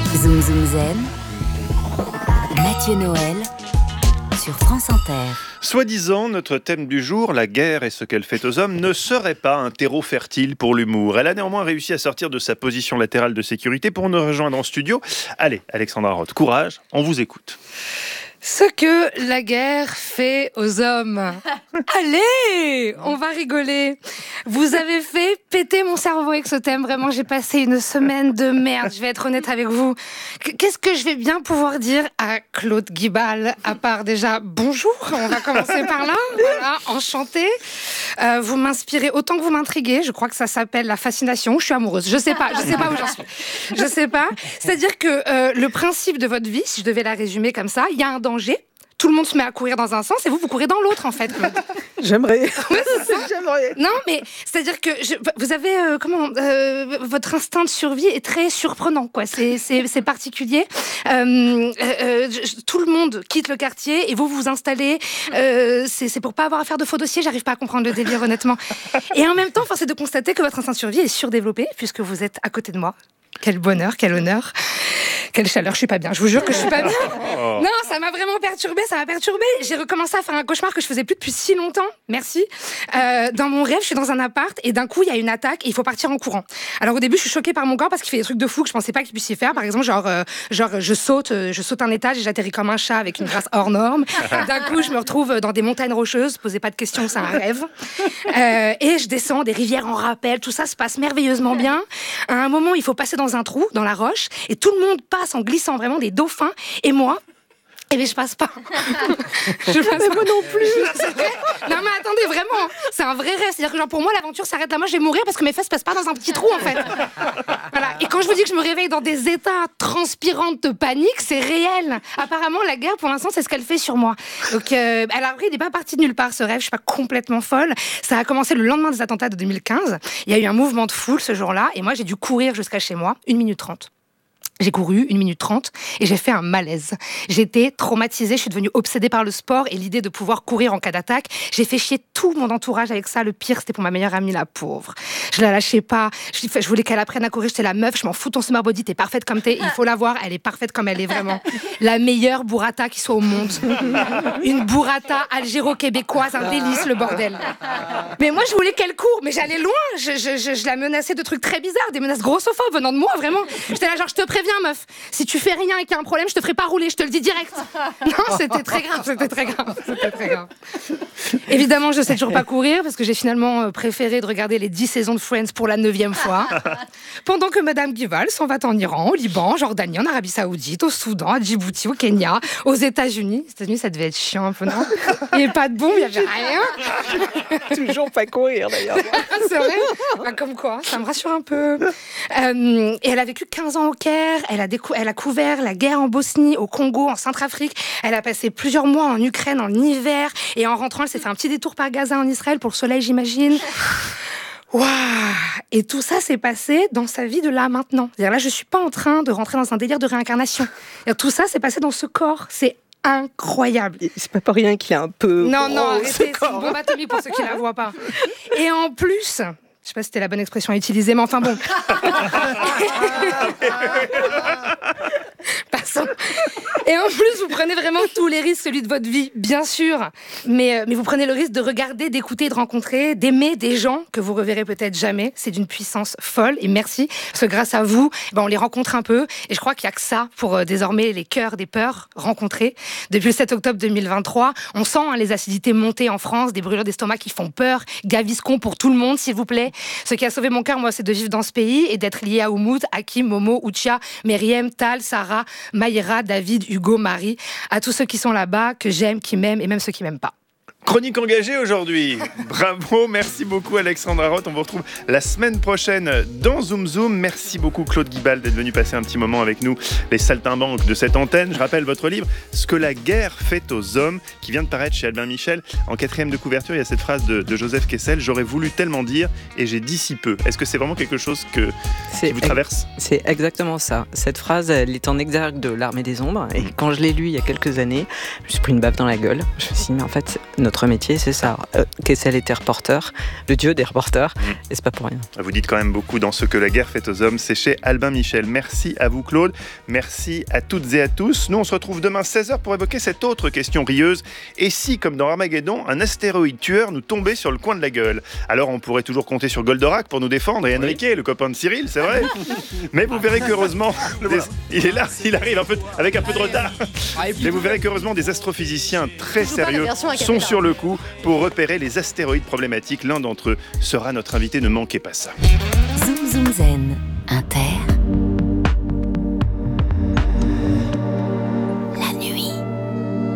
Zoom Zoom Zen, Mathieu Noël sur France Inter. Soi-disant, notre thème du jour, la guerre et ce qu'elle fait aux hommes, ne serait pas un terreau fertile pour l'humour. Elle a néanmoins réussi à sortir de sa position latérale de sécurité pour nous rejoindre en studio. Allez, Alexandra Roth, courage, on vous écoute. Ce que la guerre fait aux hommes. Allez, on va rigoler. Vous avez fait péter mon cerveau avec ce thème. Vraiment, j'ai passé une semaine de merde. Je vais être honnête avec vous. Qu'est-ce que je vais bien pouvoir dire à Claude Guibal, à part déjà bonjour. On va commencer par là. Voilà, enchanté. Vous m'inspirez autant que vous m'intriguez. Je crois que ça s'appelle la fascination. Je suis amoureuse. Je sais pas où j'en suis. Je sais pas. C'est-à-dire que le principe de votre vie, si je devais la résumer comme ça, il y a un danger. Tout le monde se met à courir dans un sens et vous courez dans l'autre, en fait. J'aimerais. Ouais, c'est ça. J'aimerais. Non, mais c'est-à-dire que vous avez votre instinct de survie est très surprenant, quoi. C'est particulier. Tout le monde quitte le quartier et vous vous installez. C'est pour pas avoir à faire de faux dossiers. J'arrive pas à comprendre le délire, honnêtement. Et en même temps, force est de constater que votre instinct de survie est surdéveloppé puisque vous êtes à côté de moi. Quel bonheur, quel honneur. Quelle chaleur, je suis pas bien. Je vous jure que je suis pas bien. Non, ça m'a vraiment perturbée, J'ai recommencé à faire un cauchemar que je faisais plus depuis si longtemps. Merci. Dans mon rêve, je suis dans un appart et d'un coup, il y a une attaque et il faut partir en courant. Alors au début, je suis choquée par mon corps parce qu'il fait des trucs de fou que je pensais pas qu'il puisse y faire. Par exemple, genre je saute un étage et j'atterris comme un chat avec une grâce hors norme. D'un coup, je me retrouve dans des montagnes rocheuses. Posez pas de questions, c'est un rêve. Et je descends des rivières en rappel. Tout ça se passe merveilleusement bien. À un moment, il faut passer dans un trou, dans la roche, et tout le monde passe en glissant vraiment des dauphins. Et moi, eh bien, je passe pas. Je passe pas. Moi non plus. Non, mais attendez, vraiment, c'est un vrai rêve. C'est-à-dire que genre, pour moi, l'aventure s'arrête là. Moi, je vais mourir parce que mes fesses passent pas dans un petit trou, en fait. Voilà. Et quand je vous dis que je me réveille dans des états transpirants de panique, c'est réel. Apparemment, la guerre, pour l'instant, c'est ce qu'elle fait sur moi. Donc, alors après, il n'est pas parti de nulle part, ce rêve. Je suis pas complètement folle. Ça a commencé le lendemain des attentats de 2015. Il y a eu un mouvement de foule ce jour-là. Et moi, j'ai dû courir jusqu'à chez moi, 1 minute 30. J'ai couru 1 minute 30 et j'ai fait un malaise. J'étais traumatisée, je suis devenue obsédée par le sport et l'idée de pouvoir courir en cas d'attaque. J'ai fait chier tout mon entourage avec ça. Le pire, c'était pour ma meilleure amie, la pauvre. Je la lâchais pas. Je voulais qu'elle apprenne à courir. J'étais la meuf, je m'en fous ton summer body, t'es parfaite comme t'es. Il faut la voir, elle est parfaite comme elle est vraiment. La meilleure burrata qui soit au monde. Une burrata algéro-québécoise, un délice, le bordel. Mais moi, je voulais qu'elle court, mais j'allais loin. Je la menaçais de trucs très bizarres, des menaces grossophobes venant de moi, vraiment. J'étais là genre, je te préviens, meuf, si tu fais rien et qu'il y a un problème, je te ferai pas rouler, je te le dis direct. Non, c'était très grave. Évidemment, je sais toujours pas courir parce que j'ai finalement préféré de regarder les 10 saisons de Friends pour la 9e fois. Pendant que Madame Guival s'en va en Iran, au Liban, en Jordanie, en Arabie Saoudite, au Soudan, à Djibouti, au Kenya, aux États-Unis. Les États-Unis, ça devait être chiant un peu, non? Il n'y avait pas de bombe, il n'y avait rien. Toujours pas courir, d'ailleurs. C'est vrai? Bah, comme quoi, ça me rassure un peu. Et elle a vécu 15 ans au Caire. Elle a couvert la guerre en Bosnie, au Congo, en Centrafrique. Elle a passé plusieurs mois en Ukraine, en hiver. Et en rentrant, elle s'est fait un petit détour par Gaza, en Israël, pour le soleil, j'imagine. Waouh! Et tout ça s'est passé dans sa vie de là, maintenant. C'est-à-dire là, je suis pas en train de rentrer dans un délire de réincarnation. Tout ça s'est passé dans ce corps. C'est incroyable. C'est pas pour rien qu'il y a un peu... Non, arrêtez, c'est corps. une bombe atomique pour ceux qui la voient pas. Et en plus... Je sais pas si c'était la bonne expression à utiliser, mais enfin bon. Passons. Et en plus, vous prenez vraiment tous les risques, celui de votre vie, bien sûr. Mais vous prenez le risque de regarder, d'écouter, de rencontrer, d'aimer des gens que vous reverrez peut-être jamais. C'est d'une puissance folle. Et merci, parce que grâce à vous, on les rencontre un peu. Et je crois qu'il y a que ça pour désormais les cœurs des peurs rencontrés. Depuis le 7 octobre 2023, on sent les acidités monter en France, des brûlures d'estomac qui font peur. Gaviscon pour tout le monde, s'il vous plaît. Ce qui a sauvé mon cœur, moi, c'est de vivre dans ce pays et d'être lié à Oumoud, Hakim, Momo, Outia, Meriem, Tal, Sarah, Maïra, David, Hugo, Marie, à tous ceux qui sont là-bas, que j'aime, qui m'aiment et même ceux qui m'aiment pas. Chronique engagée aujourd'hui. Bravo, merci beaucoup Alexandra Roth. On vous retrouve la semaine prochaine dans Zoom Zoom. Merci beaucoup Claude Guibal d'être venu passer un petit moment avec nous, les saltimbanques de cette antenne. Je rappelle votre livre « Ce que la guerre fait aux hommes » qui vient de paraître chez Albin Michel. En 4e de couverture, il y a cette phrase de Joseph Kessel « J'aurais voulu tellement dire et j'ai dit si peu ». Est-ce que c'est vraiment quelque chose qui vous traverse ? C'est exactement ça. Cette phrase, elle est en exergue de l'Armée des Ombres. Et quand je l'ai lue il y a quelques années, je me suis pris une baffe dans la gueule. Je me suis dit, mais en fait, notre votre métier, c'est ça. Kessel était reporter, le dieu des reporters, et c'est pas pour rien. Vous dites quand même beaucoup dans Ce que la guerre fait aux hommes, c'est chez Albin Michel. Merci à vous Claude, merci à toutes et à tous. Nous on se retrouve demain 16h pour évoquer cette autre question rieuse. Et si, comme dans Armageddon, un astéroïde tueur nous tombait sur le coin de la gueule? Alors on pourrait toujours compter sur Goldorak pour nous défendre, et Enrique, le copain de Cyril, c'est vrai. Mais vous verrez qu'heureusement, il est là, il arrive avec un peu de retard. Mais vous verrez qu'heureusement des astrophysiciens très sérieux sont sur le coup pour repérer les astéroïdes problématiques. L'un d'entre eux sera notre invité, ne manquez pas ça. Zoom Zoom Zen, Inter.